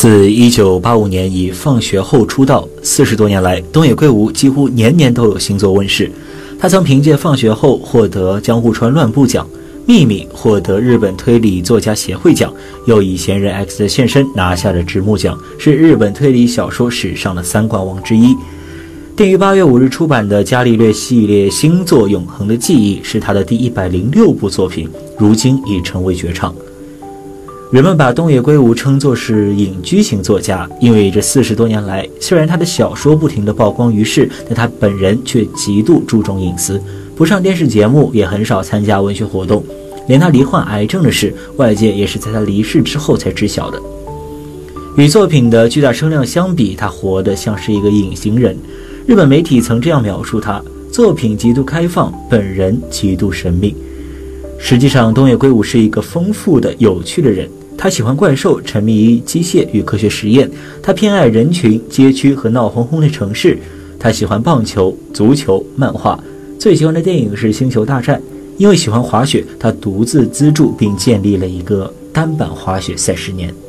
自1985年以放学后出道，40多年来，东野圭吾几乎年年都有新作问世。他曾凭借放学后获得江户川乱步奖，秘密获得日本推理作家协会奖，又以闲人 X 的现身拿下了直木奖，是日本推理小说史上的3冠王之一。定于8月5日出版的伽利略系列新作《永恒的记忆》是他的第106部作品，如今已成为绝唱。人们把东野圭吾称作是隐居型作家，因为这40多年来，虽然他的小说不停地曝光于世，但他本人却极度注重隐私，不上电视节目，也很少参加文学活动，连他罹患癌症的事，外界也是在他离世之后才知晓的。与作品的巨大声量相比，他活得像是一个隐形人。日本媒体曾这样描述他：作品极度开放，本人极度神秘。实际上，东野圭吾是一个丰富的、有趣的人。他喜欢怪兽，沉迷于机械与科学实验。他偏爱人群、街区和闹哄哄的城市。他喜欢棒球、足球、漫画。最喜欢的电影是《星球大战》。因为喜欢滑雪，他独自资助并建立了一个单板滑雪赛10年。